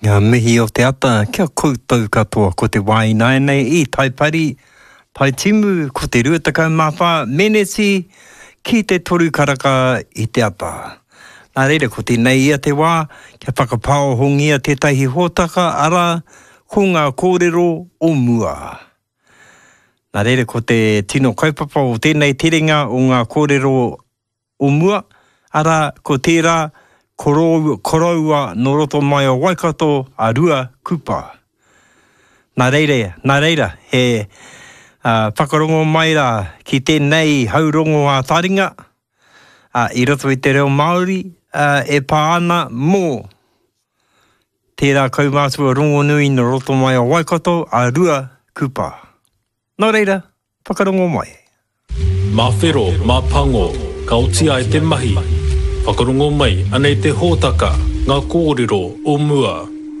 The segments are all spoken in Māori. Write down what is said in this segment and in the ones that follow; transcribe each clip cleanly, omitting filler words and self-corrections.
Ngā mihi o te ata, kia koutou katoa ko te waina nei I tai pari, tai timu ko te ruatakau mawha, meneti ki te toru karaka I te ata. Nā reira ko te nei ia te wā, kia whakapao hongia tētahi hōtaka ara ko ngā kōrero o mua. Nā reira ko te tino kaupapa o tēnei terenga o ngā kōrero o mua, ara ko tērā koroua no roto mai o Waikato a rua kupa. Nā reira, he whakarongo mai rā ki tēnei haurongo a taringa, I roto I te reo Māori, e pāana mō tērā kaumātua rongo nui no roto mai o Waikato a rua kupa. Nā reira, whakarongo mai. Mā whero, mā pango, ka otia e te mahi. Whakarongo mai, anei te hōtaka, ngā kōrero o mua.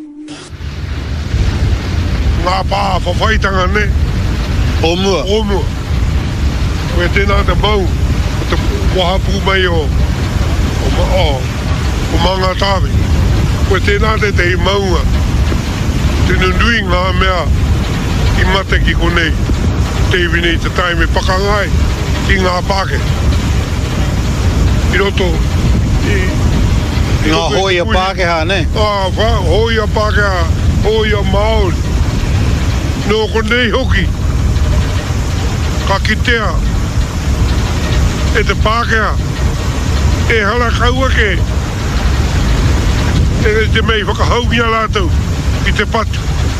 Ngā pā whawhaitanga ne. O mua. O mua. Koe tēnā te mau, o te wahapu mai o manga tāwe. Koe tēnā te maunga. Te nunui ngā mea I mate ki konei. Te iwinei te taime pakangai ki ngā pāke. I roto Ngā hoia Pākehā, ne? Hoia Pākehā, hoia Māori. No konei hoki, ka kitea, e te Pākehā, e hala kaua ke, e te mei whakahaungia lātou, I te patu.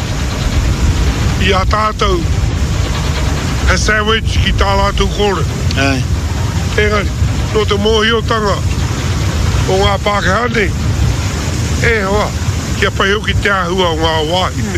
I a tātou, he sandwich ki tā lātou kore. Engari, no te mōhiotanga, o ngā Pākehā nei, e hoa, kia pai hoki te ahua o ngā wāhine.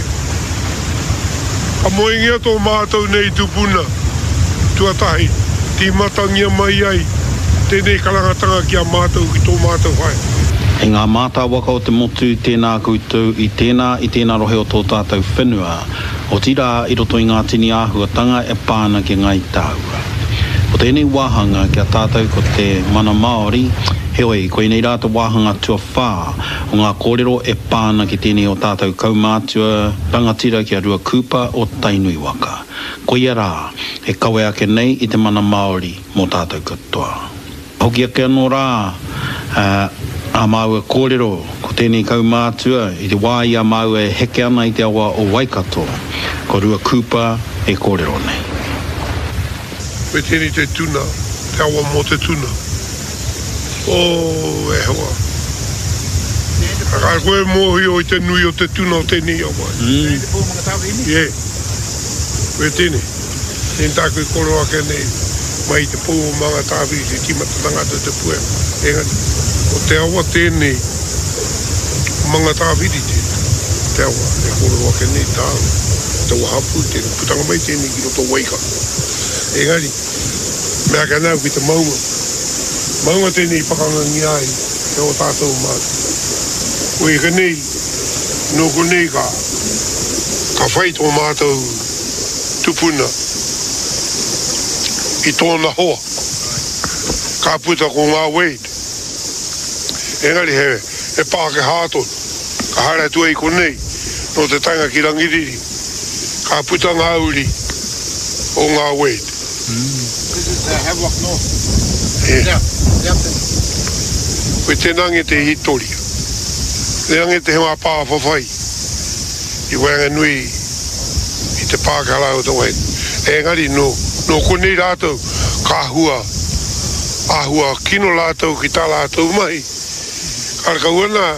A moingia tō mātou nei tupuna, tuatahi, ti matangia mai ai, tēnei karangatanga kia mātou ki tō mātou hai. E ngā mātā waka o te motu tēnā koutou I tēnā rohe o tō tātou whenua, o tira I roto I ngā tini āhuatanga e pāna ki ngai tāua. O tēnei wāhanga kia tātou ko te mana Māori, heoi, koe nei rāta wāhanga tua whā o ngā kōrero e pāna ki tēnei o tātou kaumātua rangatira ki a rua kupa o Tainui waka. Koe ia rā, e kawe ake nei I te mana Māori mō tātou katoa. Hoki ake anō rā, a māua kōrero ko tēnei kaumātua I te wā I a māua e heke ana I te awa o Waikato, ko rua kupa e kōrero nei. Me tēnei te tuna, te awa mō te tuna. E hoa. Ka koe mōhi o I te nui o te tuna o tēnei awa. Tēnei te pōmanga tāwe ini? Ie. Me tēnei. Tēnei tākui koro ake nei. Mai te pōmanga tāwe I te timata tangata te pue. Engani. O te awa tēnei. Manga tāwe I te awa. E koro ake nei tāwe. Te wahapu tēnei. Putanga mai tēnei ki roto waika. Engani. Mea ka nau ki te maunga. Maunga tēnei whakangangi ai, te o tātou mātu. Koe kanei, no konei ka whai tō mātou tupuna I tōna hoa. Ka puta ko ngā Wade. Engari he Pākehā tonu. Ka hara tua I konei, no te tanga ki rangiriri. Ka puta ngā uri o ngā Wade. This is Havelock North. Yeah. Koe tēnange te hitoria. Tēnange te hema pā whawhai. I wanga nui I te Pākehā o te wain. Engari no konei rātou ka ahua kino rātou ki tā rātou mai. Karaka uana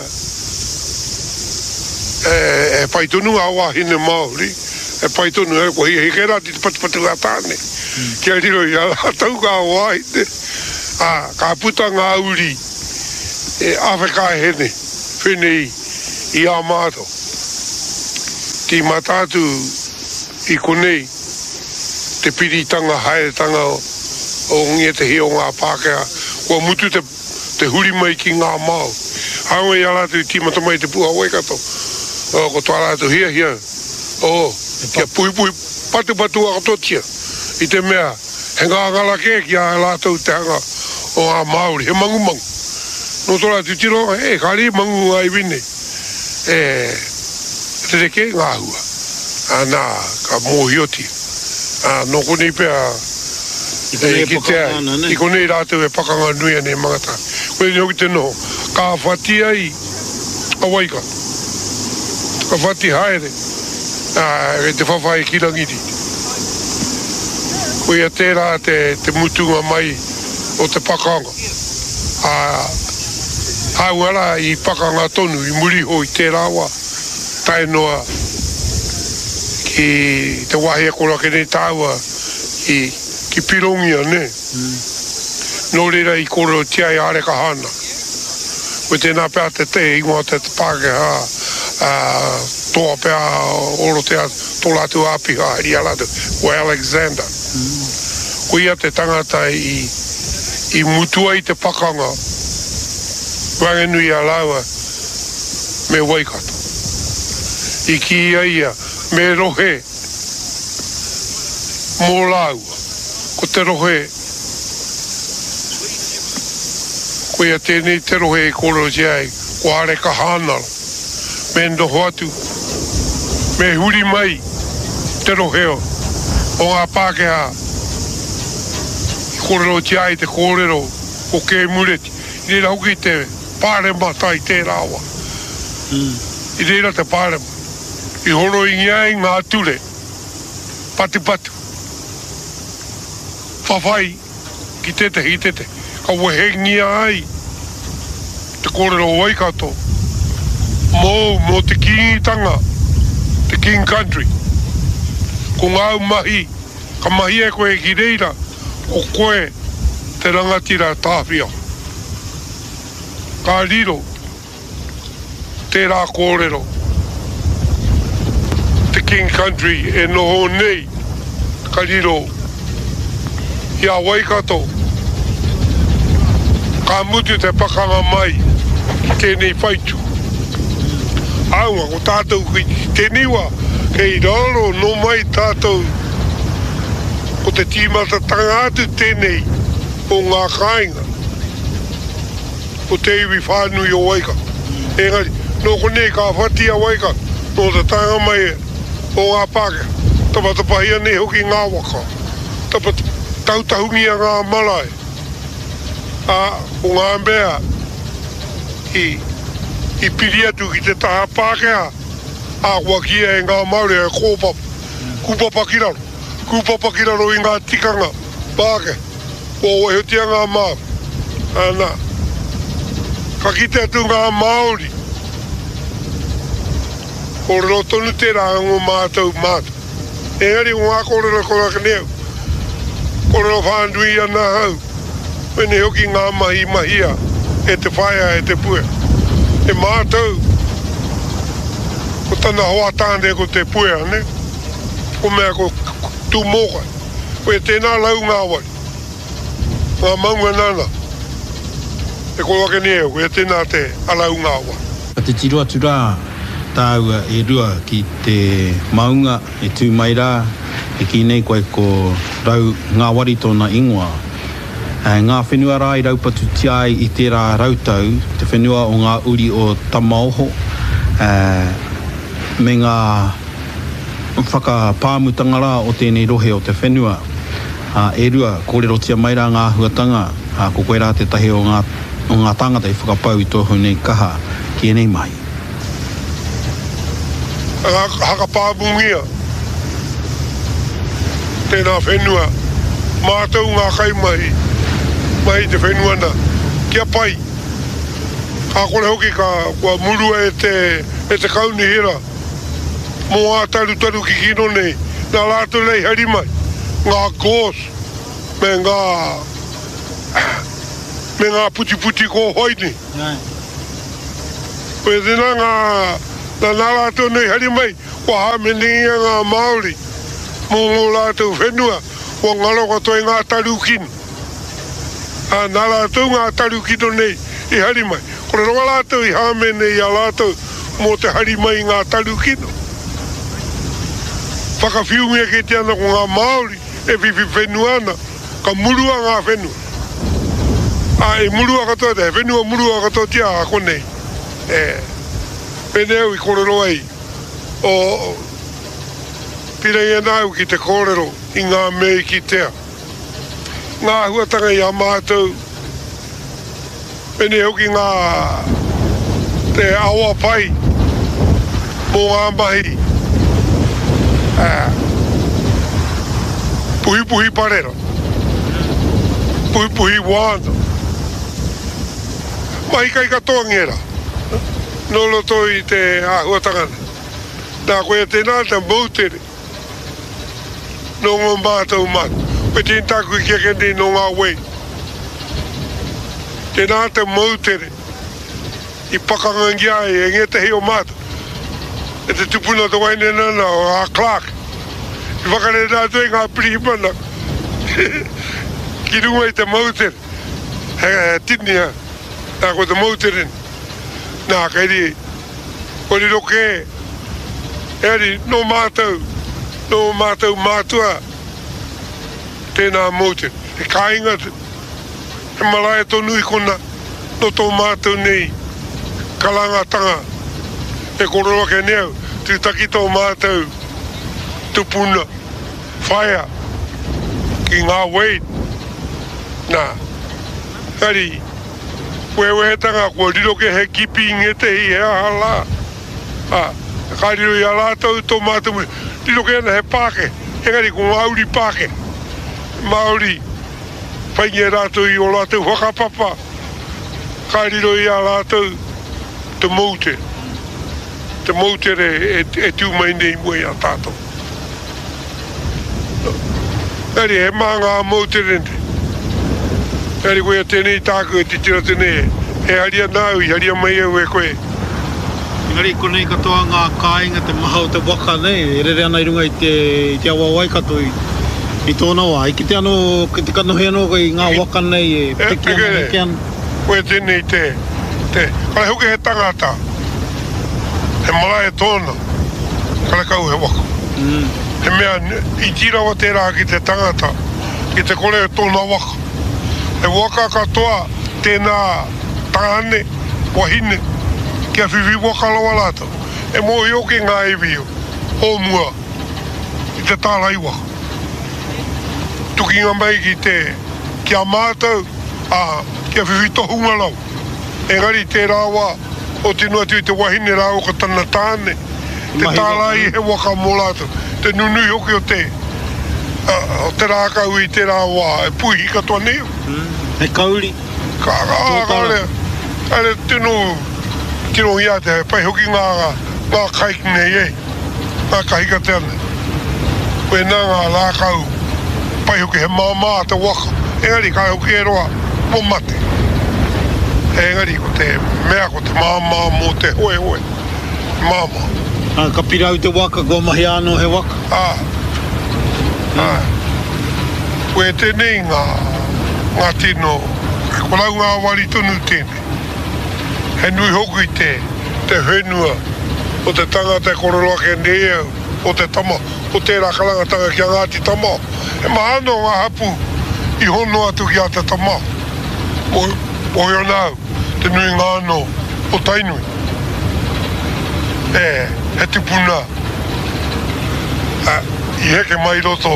e paitonu a wahine Māori. E paitonu e koe heke rāti te patupatu a tāne. Kia riro I a rātou ka wahine. Ka puta ngā uri e Awheka hene, whenei I a mātou. Ti matatu I konei, te piritanga, haeretanga o ngia te heo ngā Pākehā, kua mutu te huri mai ki ngā māu. Haunga I alatu ti matamai te puha Waikato, ko tō alatu hia, kia pui patu a katotia, I te mea, he ngā ngala ke ki a lātou te hanga, o ngā Māori, he mangu. No tōra tu tiro, kari mangu ai wine. te ke ngā hua. Ana, ka mōhioti. No kone pia, i kone rātou e pakanga nui ane mangata. Koe ni hoki te noho, ka whati ai, a waika. Ka whati haere, te whawhai ki rangiti. Koe a tērā te mutunga mai o te pakanga. Hauara i pakanga tonu, i muri ho i tērā wa. Tai noa ki te wahi a kora kene tāua ki pirongia, ne? Nō reira i koro tiai are ka hana. Koe tēnā pēr te te ingoa te Pākehā, toa pēr oro te tōlatu āpiha, i alatu, o Alexander. Koe ia te tangata i mutua i te pakanga, wangenui a laua me Waikato. I ki ia me rohe mō laua. Ko te rohe, ko ia tēnei te rohe i koro ai, ko are ka hānara, me ndoho atu, me huri mai te roheo, o ngā Pākehā, i koro ai te kōrero, o ke mureti, i reira hoki te pārema tai tērā wa. I reira te pārema. I horo i ngai ngā ture, patu. Whawhai, ki tete hi tete, ka wehengia ai, te kōrero Waikato, mō te kingitanga, te King Country, ko ngāu mahi, ka mahi e koe ki reira, ko koe te rangatira tāwhia. Ka riro, tērā kōrero, te King Country e noho nei, ka riro, ia Waikato, ka mutu te pakanga mai, ki tēnei whaitu. Aunga, ko tātou ki tēnei wa, kei raro no mai tātou, ko te tīmata tangātu tēnei, o ngā kāinga, o te iwi whānui o Waikato. Engari, no konei ka whatia Waikato, no te tanga mai o ngā Pākehā, tapata pahia nei hoki ngā waka, tapata tautahungia ngā marae, o ngā mea, i piri atu ki te taha Pākehā, wakia e ngā maure e kōpapa, kūpapa kiraro i ngā tikanga, Pākehā, o wehotia ngā māu, ana, ka kite atu ngā Māori, kōrero tonu tērā ngō mātou. Engari o ngā kōrero koraka neo, kōrero whāndui ana hau, wene hoki ngā mahia, e te whaia e te pue. E mātou, ko tana hoa tāne ko te pue, ne? Ko mea ko tū mōkai, ko e tēnā lau ngā wai, ngā maunga nana, e koraka neo, ko e tēnā te alau ngā wai. Te tiro atu rā, tāua e rua ki te maunga e tū mai rā, e ki nei koe ko rau ngā wari tōna ingoa. Ngā whenua rā i raupatu tiai i tērā rautau, te whenua o ngā uri o Tamaoho, me ngā whakapāmutanga rā o tēnei rohe o te whenua. E rua, kōrero tia mai rā ngā huatanga, ko koe rā te tahi o ngā tangata i whakapau i tōhau nei kaha ki enei mai. Haka pāpungia, tēnā whenua, mātou ngā kai mai te whenua na, kia pai. Ka kore hoki kua murua e te kauni hira, mō ātaru ki kino nei, nā rātou lei hari mai, ngā kōs, me ngā puti ko hoini. Koe tēnā nā rātou nei hari mai, kua hameningia ngā Māori, mō rātou whenua, kua ngaro katoe ngā taru kino. Nā rātou ngā taru kino nei i hari mai. Kore ronga rātou i hamene i a rātou mō te hari mai ngā taru kino. Whakawhiungia ke te ana ko ngā Māori, e whiwhi whenuana, ka murua ngā whenua. E murua katoa te, whenua murua katoa tia a konei. Peneu i korero ai, o pira ia nau ki te kōrero I ngā mei ki tea. Ngā huatanga I a mātou, pene hoki ngā te awa pai mō ngā mahi. Puhi puhi parera. Puhi puhi wāna. Mahi kai katoa ngera. Nolo toi te ahuatangana. Nā koe tēnā te mautere. No ngā mātou matu. Pe tēn tāku kia kendi no ngā wei. Tēnā te mautere. I pakangangia e ngeta heo matu. E te tupuna te waine nana o a Clark. I whakare nātu e ngā pirihimana. Ki runga I te mautere. He titnia. Nā koe te mautere. Nā kairi. Kori roke. Eri no mātou. No mātou mātua. Tēnā mautere. E kāinga te. He malaya tonu I kona. No tō mātou nei. Kalangatanga. E kororo ke neo. Tu taki tō mātou. Tupuna. Whaia. Ki ngā wei. Nā. Hari. Wewehetanga kua riro ke he kipi ngete hi he ahala. Ka riro I a lātou tō mātou. Riro ke ana he pāke. Engari ko Māori pāke. Māori. Whaingia rātou I o lātou whakapapa. Ka riro I a lātou te moute. Te moutere e tū mai nei mui a tātou. Eri he mā ngā moutere ne. Eri koe a tēnei tāku e te tira tēnei. E haria nāu I haria mai au e koe. Engari konei katoa ngā kāinga te maha o te waka nei. E rere ana I runga I te awa wai kato I tōna wā. I ki te ano, ki te kanohe anō I ngā waka nei e peki ana e ki ana. Koe tēnei te. Kare hoke he tangata. He malai tōna. Kare kau he waka. He mea I tirawa tērā ki te tangata. Ki te kore tōna waka. He waka katoa tēnā tāne wahine. Kia whiwhi waka lawa lata. E mō I oke ngā iwi o. O mua. I te tālai waka. Tuki ngā mai ki te kia mātou. Kia whiwhi tohunga lau. Engari tērā wā. O tino atu I te wahine rā o ka tana tāne. Te tālai he waka mō lata. Te nunui hoki o te. O te rākau I tērā wā. E puhi katoa neo. He kauri. Kaure. Are tino ia te pai hoki ngā kaiki nei e. Ngā kahika te ane. Koe nā ngā rākau. Pai hoki he māmā te waka. Engari kai hoki e roa. Mō mate. Engari ko te mea ko te māmā mō te hoe. Māmā. Ka pirau te waka, kua mahi anō he waka. Koe tēnei ngā tino. Ko lau ngā wari tonu tēnei. He nui hoku I te whenua. O te tangata e kororoa ke nei o te tama. O tērā kalangatanga ki a Ngāti Tama. He mahano ngā hapu I hono atu ki a te tama. O heo nau. Te nui ngāno o tainui. He tupuna. I heke mai roto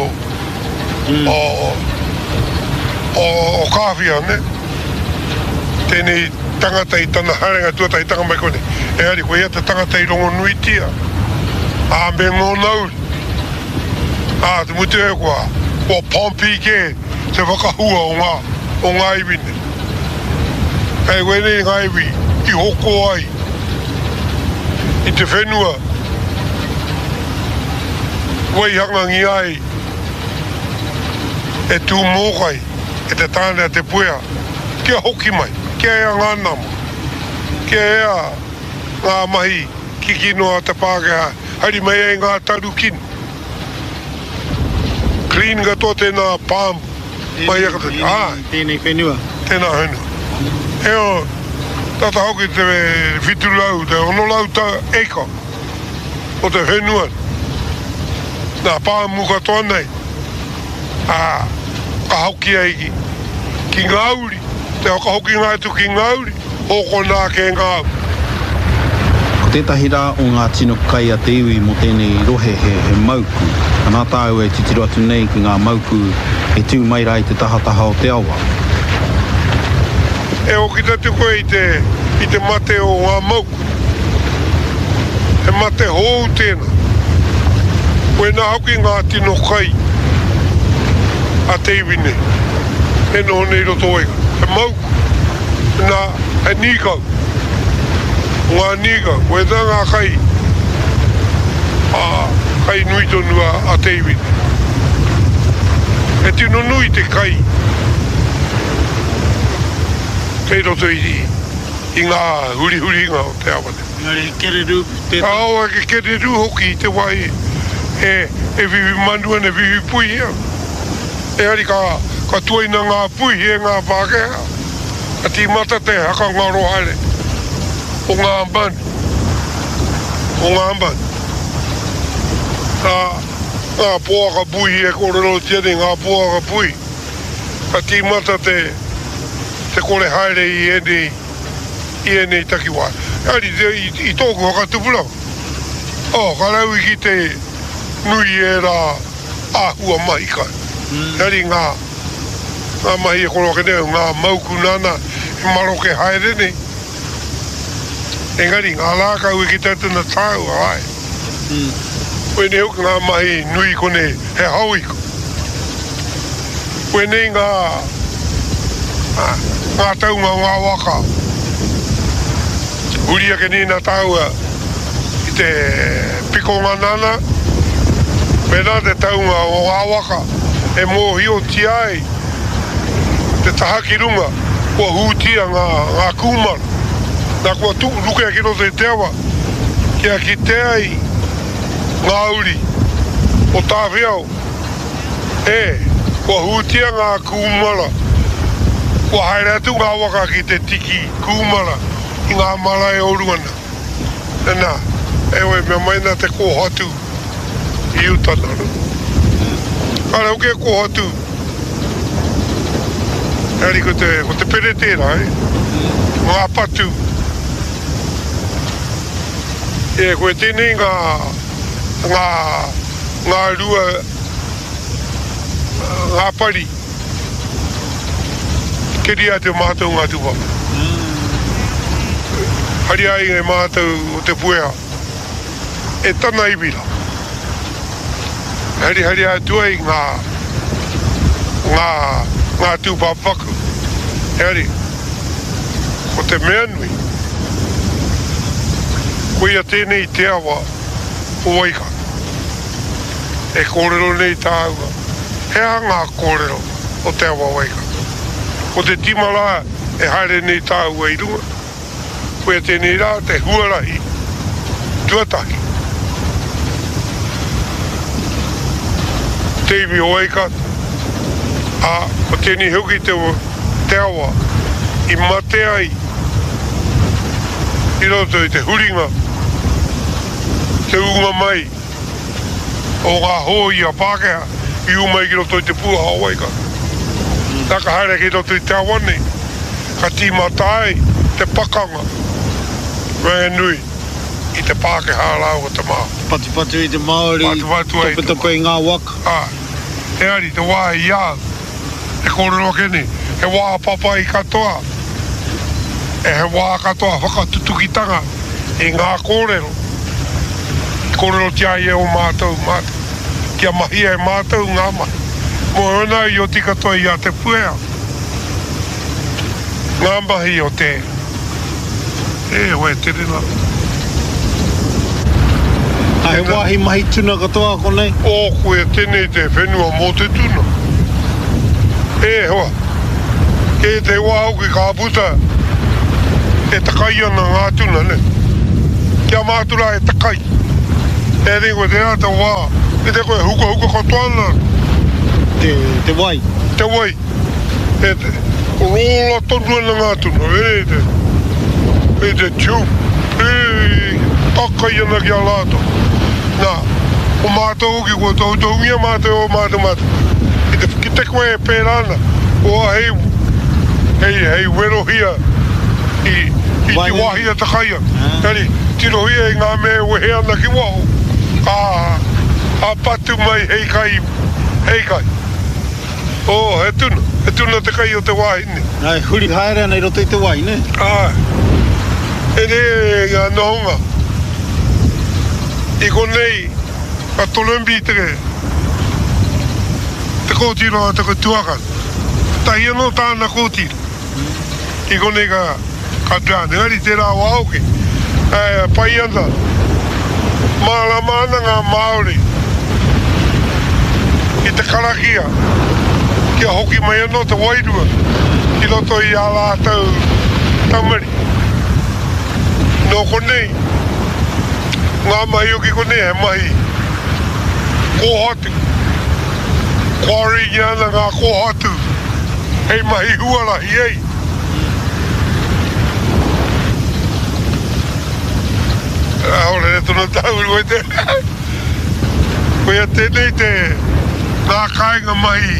o kāwhia, ne? Tēnei tangata I tana harenga tuatai tanga mai kone. E ari, koe ia te tangata I rongo nui tia. Me ngō nauri. Te mutu e kua. O pompi ke te whakahua o ngā iwine. Hei, koe nei ngā iwi I hoko ai. I te whenua. Wai hanga ngi ai. E tū mōkai. E te tāne a te puea. Kia hoki mai. Kia ea ngā nama. Kia ea ngā mahi kikino a te Pākehā. Hari mai e ngā taru kinu. Clean katoa tēnā pāmu. Mai e katoa. Tēnei whenua. Tēnā whenua. Eo, tata hoki te whitu lau, te ono lau ta eka. O te whenua. Nā pāmu katoa nei. Ka hoki aiki. Ki Ngāuri. Te hoka hoki ngā tu ki Ngāuri. Hoko nā ke Ngāu. tētahi rā o ngā tino kai a te iwi mo tēnei rohe he mauku. Anā tāu e titiro atu nei ki ngā mauku e tū mai rā i te tahataha o te awa. E o ki tatu koe i te mate o ngā mauku. He mate hou tēnā. Koe nā hauki ngā tino kai a te iwi nei. E no nei roto oiga. He mauku. Nā, he nīkau. Ngā nīkau. Koe tā ngā kai. Kai nui tonu a te iwi nei. E tino nui te kai. Kei roto i ngā huri ngā o te awane. Ngare kereru te... Aoa ke kereru hoki i te wai e vivi manua ne vivi pui ia. E hari ka tuaina ngā pui e ngā Pākehā. A ti mata te haka ngā rohare o ngā ambani. O ngā ambani. Ngā pōaka pui e korero tiene ngā pōaka pui. A ti mata te kore haere i enei takiwai. Ari i tōku haka tupura. Ka rau i ki te nui e rā āhua mahi kai. Ari ngā mahi e koro ke neu, ngā mauku nana e maroke haere nei. Engari ngā lākau i ki tatuna tāu ai. Koe ne hoki ngā mahi nui kone he hauiko. Koe nei ngā taunga ngā waka. Uria ke nina taua i te piko ngā nana. Pena te taunga o ngā waka e mōhi o tiai. Te tahaki runga kua hūtia ngā kūmara. Nā kua lukea ki roto i te awa. Kia ki te ai ngā uri o tāwhiau. Kua hūtia ngā kūmara. Kua haere atu ngā waka ki te tiki kūmara i ngā marae o ruana. Nā, ewe mea maina te kōhatu i utana. Kare hoke kōhatu. Heri ko te peretera, ngā patu. Koe tēnei ngā rua, ngā pari. Keria te mātou ngā tuwa. Hari ai e mātou o te puea. E tana iwira. Hari ai tuai ngā tūpapaku. Hari, ko te mea nui. Koe a tēnei te awa o waika. E kōrero nei tāua. Hea ngā kōrero o te awa waika. Ko te timala e haere nei tāua i runga. Koe tēnei rā te huarahi, tuatahi. Te iwi o eika, ko tēnei hoki te awa, i mate ai, i roto i te huringa, te unga mai, o ngā hoi a Pākehā, i umai ki roto i te puha o eika. Taka haere ki roto i te awane, ka tīmatai, te pakanga. Rea nui, i te Pākehā rau o te mā. Patu i te Māori, tope i ngā waka. E ari, te wā i ia, e kōrero kene, he wā papa i katoa. E he wā katoa whakatutukitanga i ngā kōrero. Kōrero tia i e o mātou. Kia mahi e mātou ngā mahi. Mo hona i o tika toi i a te puea. Ngā mahi o te. Hoe te rina. He wāhi mahi tuna katoa konei? Koe tēnei te whenua mō te tuna. Hoa. Ke te wāhoki ka puta. E takai ana ngā tuna, ne? Kia mātura e takai. E ringo te ata wā. E te koe huka katoana. Te wai? Te wai. E te rola tonu ana ngā tuna. E te tū. Takai ana ki a lāto. Nā, o mātou ki kua tautungia mātou o mātou. Ki te koe e pērana. O hei werohia i te wahia takaia. Heri, tiro ia ngā me wehe ana ki waho. A patu mai hei kai. O, he tuna te kai o te wahine. Ai, huri haere ana I roto I te wahine. E ne ngā nohonga. I konei, ka tolembi te kōtiro a te tuaka. Tahi anō tāna kōtiro. I konei ka tāne. Ngari te rā wauke. Pai anda. Mālama ana ngā Māori. I te karakia. Kia hoki mai anō te wairua. I loto I a lātau tamari. Nō konei. Ngā mahi o ki konei he mahi. Kōhatu. Quarry I ana ngā kōhatu. Hei mahi huarahi ei. Aore e tuna tauru e te. Koe a tenei te ngā kāinga mahi.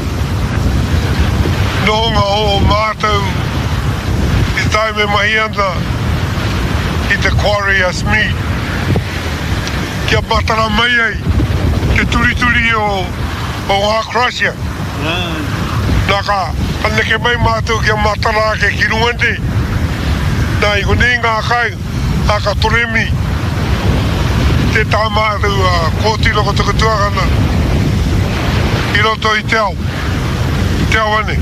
Nohonga o mātou. I tai me mahi anda. I te quarry as me. Kia matara mai ai. Te turi o ngā crusher. Nā ka aneke mai mātou kia matara ke ki ruande. Nā I konei ngā kāinga. A ka toremi te tā mātou kōtiro ko te kutuakana I roto I te ao ane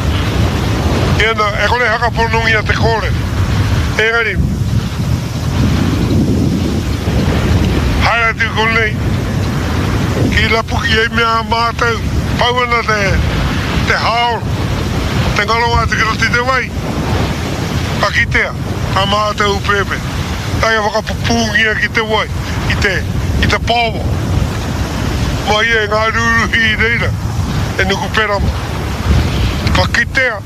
e kore haka ponongi a te kore engari haere tu konei ki lapuki e mea mātou pauana te haoro te ngalonga te kiroti te wai a kitea a mātou pepe Tai a whakapupungia ki te wai, I te pāwa. Mai e ngā ruruhi I reira, e nuku perama. Ka kitea,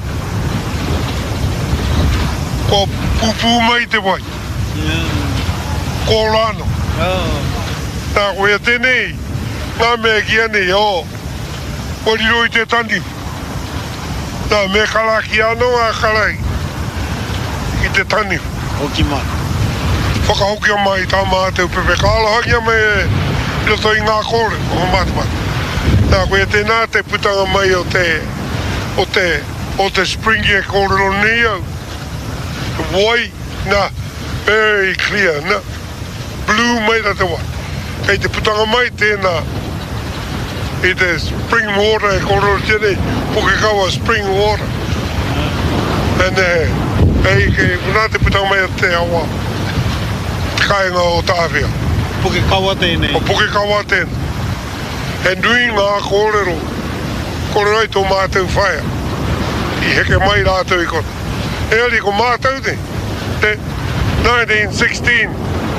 ko pupu mai te wai. Ko rāno. Nā koe a tenei, ngā mea ki ane, wariro I te tani. Nā me karaki anō a karai, I te tani. Hoki mai. Whakahoki a mai tā mātou pepe. Ka alahaki a mai I roto I ngā kore, o mātumata. Nā koe tēnā te putanga mai o te springi e kōrero nei au. Wai, nā, very clear, nā. Blue mai ra te wai. Kei te putanga mai tēnā. I te spring water e kōrero tēnei. Puke kawa spring water. Hei, kei kuna te putanga mai a te awa. Kāinga o tāwhia. Puke kawa tēnei. O puke kawa tēnei. E nui ngā kōrero. Kōrero I tō mātou whaia. I heke mai rātou I kona. E ari ko mātou te 1916.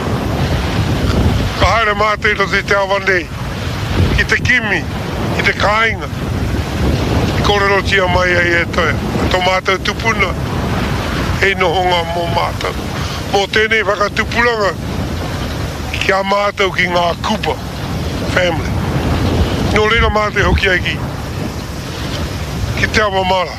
Ka haere mātou I te awandei. I te kimi. I te kāinga. I kōrero tia mai ai e toia. Tō mātou tupuna. Hei nohonga mō mātou. Mō tēnei whakatupuranga kia mātou ki ngā kupa family. Nō reira mātou hoki ai ki te awa mara.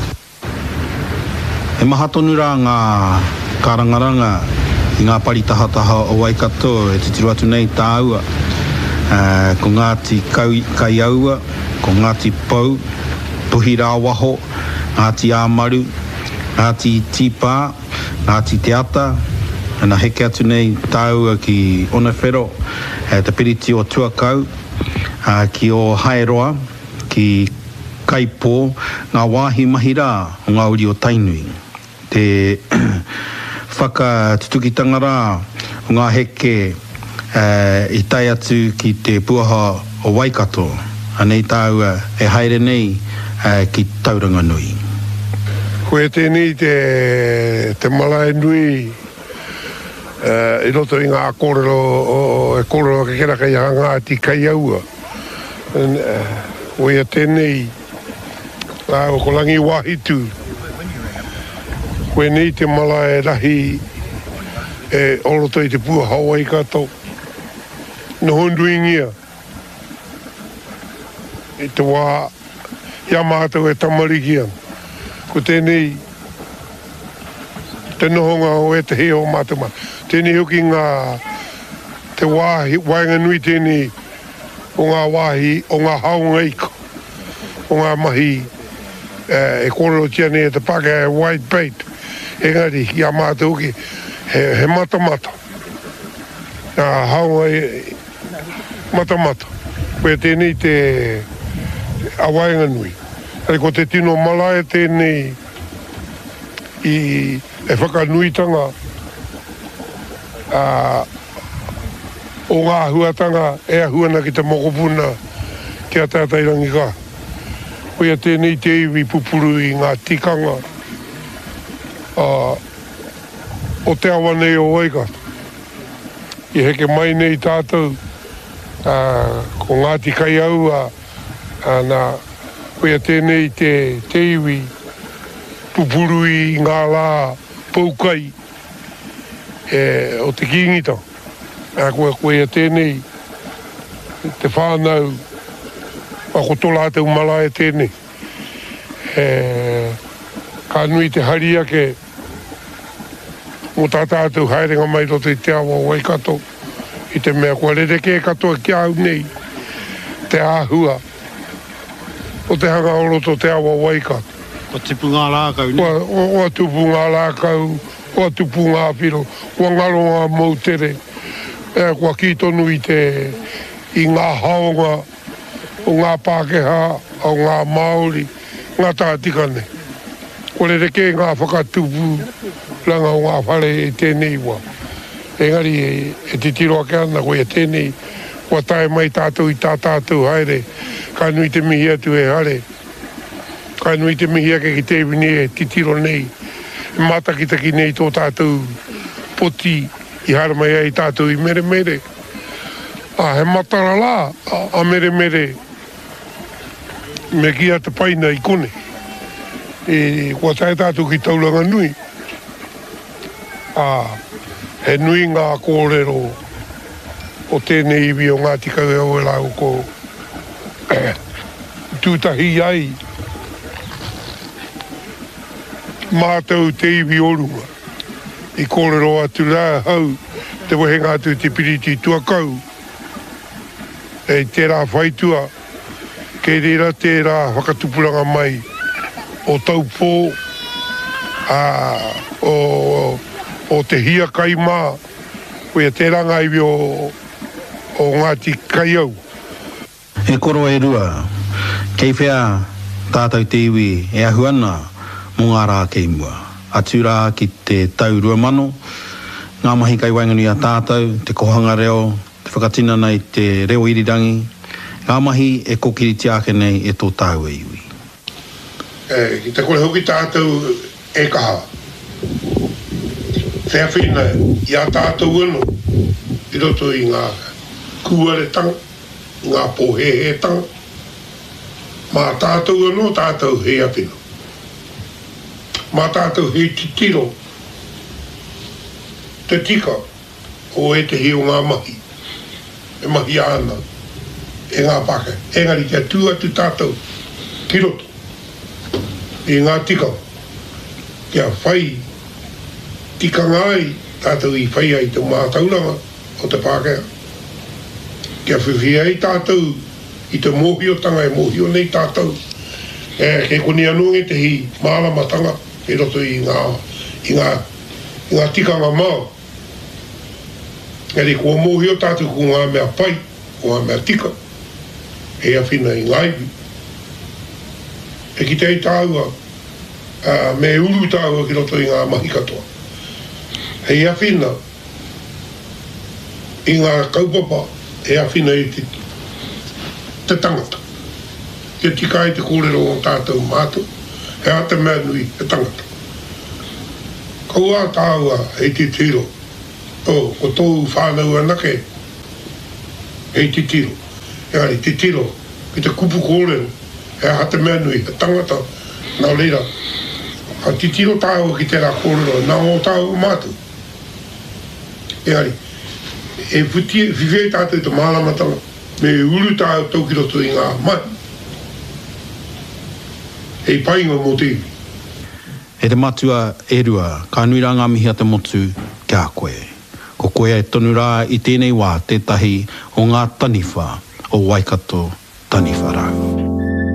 E maha tonu rā ngā kārangaranga I ngā pari tahataha o Waikato e te tiru atu nei tā aua. Ko Ngāti Kaiaua, ko Ngāti Pau, Puhi Rā Waho, Ngāti Āmaru, Ngāti Tīpā, Ngāti Te Ata, ana heke atu nei tāua ki Onewhero, te piriti o Tuakau, ki o Haeroa, ki Kaipō, ngā wāhi mahi rā o ngā uri o Tainui. Te whakatutukitanga rā o ngā heke I tai atu ki te puaha o Waikato, anei tāua e haere nei ki Tauranga Nui. Koe tēnei te malae nui I roto I ngā kōrero e kōrero ka kera kai a Ngāti Kaiaua. Koe tēnei o ko langi wahitu. Koe nei te malae rahi e oroto I te pua Hawaii kato. Noho nduingia. I te wā ia mātou e tamarikia. Ko tēnei te nohonga o e te heo mātuma. tēnei hoki ngā te wāhi, wainga nui tēnei o ngā wāhi, o ngā haunga iko, o ngā mahi e kōrero tia nei te pake e white bait, engari ia mātou ki he mata. Ngā haunga mata. Koe tēnei te a wainga nui. Ari ko te tino malaya tēnei i e whakanuitanga o ngā huatanga e ahuana ki te mokopuna ki a tātairangi ka. Koe tēnei te iwi pupuru i ngā tikanga o te awa nei o oika. I heke mai nei tātou ko ngā tikai au nā koe tēnei te iwi pupuru i ngā lā paukai o te kingita. Koe tēnei te whānau ko tola te umala e tēnei. Ka nui te haria ke mo tātātou haerenga mai roto i te awa Waikato i te mea kua rereke katoa ki au nei te āhua o te hanga oroto te awa Waikato. O tupu ngā lākau ni? O tupu ngā lākau, o tupu ngā whiro, o ngaro ngā mautere. Kua ki tonu i ngā haonga, o ngā Pākehā, o ngā Māori, ngā tātikane. Ko rereke ngā whakatupu langa o ngā whare e tēnei wa. Engari e te tiro ake ana koe e tēnei, kua tae mai tātou i tātou haere, ka nui te mihi atu e hare. Ka nui te mihi ake ki te iwini e titiro nei. Mātakita ki nei tō tātou poti i hara mai ai tātou i mere. He matara la a mere. Me kia te paina i kone. Kua tae tātou ki taulanga nui. He nui ngā kōrero o tēnei iwi o ngā tikau e o e lau ko tūtahi ai. Mātou te iwi orunga. I kōrero atu rā hau te wahenga atu te piriti tuakau. E tērā whaitua, kei reira tērā whakatupuranga mai o taupō, o te hia kaimā, koe tērā ngaiwi o Ngāti Kaiau. E koro e rua, kei whea tātou te iwi e ahuana mō ngā rā kei mua. Atu rā ki te tau 2000, ngā mahi kai wainganui a tātou, te kohanga reo, te whakatina nei te reo irirangi, ngā mahi e kokiriti ake nei e tō tau e iwi. Ki te kore hoki tātou e kaha. Whea whina i a tātou anu, i roto i ngā kuare tanga, ngā pohehe tanga. Mā tātou anu, tātou he apino. Mā tātou he titiro, te tika o e te heo ngā mahi, e mahi ana, e ngā pake. Engari kia tū atu tātou ki roto, i ngā tika, kia whai, tika ngai, tātou i whai ai te mātauranga o te Pākehā. Kia whiwhi ai tātou i te mōhiotanga e mōhio nei tātou. Ke koni anunge te hi mālamatanga, e roto i ngā tikanga māo. Eri kua mōhio tātou ku ngā mea pai, ku ngā mea tika, e awhina i ngaiwi. E ki te tāua, me uru tāua ki roto i ngā mahi katoa. E awhina i ngā kaupapa, e awhina i te tangata. Ke tika i te kōrero o tātou mātou. He ate mea nui e tangata. Kaua tāua hei te tiro. Ko tōu whānau anake hei te tiro. Engari te tiro ki te kupu kōrero. He ate mea nui e tangata. Nā reira. A te tiro tāua ki tērā kōrero. Nā o tāua mātou. Engari. E whiwhei tātou te mālamatanga. Me uru tāua tau ki roto i ngā mai. Hei painga mō te iwi. He te matua e rua, ka nui rā ngā mihi a te motu kia koe. Ko koe e tonu rā i tēnei wā tētahi o ngā taniwha o Waikato Taniwha Rau.